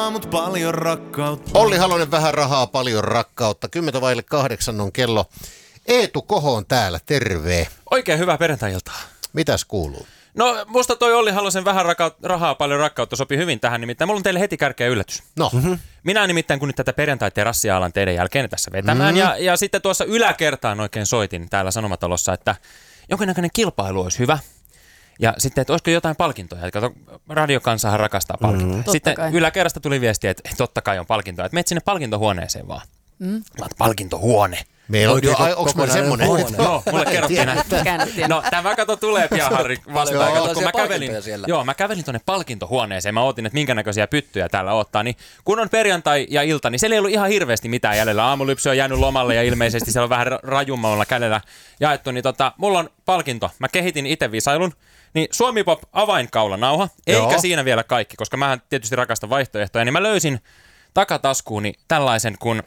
rahaa, mut paljon rakkautta. Olli Halonen, vähän rahaa, paljon rakkautta. 7:10 on kello. Eetu Koho on täällä, terve. Oikein hyvää perjantai-iltaa. Mitäs kuuluu? No musta toi Olli Halosen vähän rahaa, paljon rakkautta sopii hyvin tähän, nimittäin mulla on teille heti kärkeä yllätys. No. Minä nimittäin, kun nyt tätä perjantai-terassia alan teidän jälkeen tässä vetämään, ja sitten tuossa yläkertaan oikein soitin täällä Sanomatalossa, että jonkinnäköinen kilpailu olisi hyvä. Ja sitten, että olisiko jotain palkintoja. Kato, radiokansahan rakastaa palkintoja. Sitten yläkerrasta tuli viesti, että totta kai on palkintoja. Että menet sinne palkintohuoneeseen vaan. Palkintohuone. Meillä on jo, onko meillä semmoinen? Joo, mulle kerrottiin näin. No, tämä kato tulee pian, Harri, vastaan. Kato, kun mä kävelin tuonne palkintohuoneeseen, mä ootin, että minkä näköisiä pyttyjä täällä ottaa, niin kun on perjantai ja ilta, niin siellä ei ollut ihan hirveästi mitään jäljellä. Aamulypsy on jäänyt lomalle ja ilmeisesti siellä on vähän rajummalla kädellä jaettu, niin mulla on palkinto. Mä kehitin itse visailun, niin Suomi Pop avainkaulanauha, eikä siinä vielä kaikki, koska mä tietysti rakastan vaihtoehtoja, niin mä löysin takataskuuni tällaisen kuin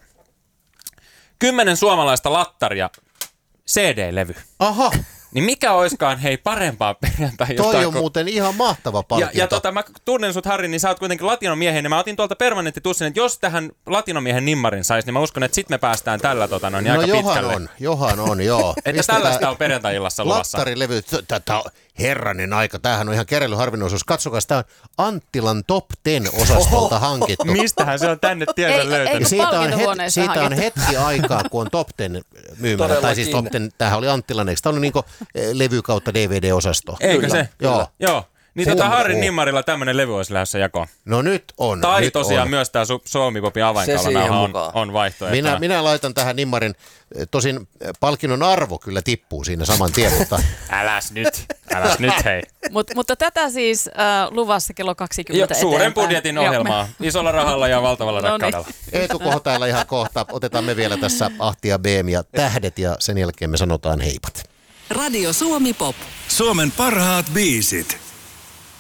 10 suomalaista lattaria CD-levy. Aha. Niin mikä oiskaan, hei, parempaa perjantai-iltaa. Toi on muuten ihan mahtava palkinto. Ja mä tunnen sut, Harri, niin sä oot kuitenkin latinomiehen, ja mä otin tuolta permanenttitussin, että jos tähän latinomiehen nimmarin saisi, niin mä uskon, että sit me päästään tällä aika pitkälle. Johan on, joo. Että tällaista on perjantai-illassa luvassa. Lattarilevy, tätä herranen aika, tämähän on ihan keräily harvinaisuus. Katsokaa, tämä on Anttilan Top 10-osastolta hankittu. Mistähän se on tänne tiedä löytänyt? Siitä on hetki aikaa, kun on Top 10 myymälä. Tai siis Top 10, tämähän oli Anttilan, eikö tämä oli niinku levy kautta DVD-osasto? Eikö se? Joo. Niin Harrin nimmarilla tämmönen levy olisi lähdössä jakoon. No nyt on. Tai nyt tosiaan on. myös tämä Suomi Popin avainkaulanauha on vaihtoehtona. Minä laitan tähän nimmarin, tosin palkinnon arvo kyllä tippuu siinä saman tien, mutta... Äläs nyt hei. Mutta tätä siis luvassa kello 20 suuren budjetin ohjelmaa, isolla rahalla ja valtavalla rakkaudella. Eetu Koho täällä ihan kohta. Otetaan me vielä tässä Ahti ja BM ja tähdet ja sen jälkeen me sanotaan heipat. Radio Suomi Pop. Suomen parhaat biisit.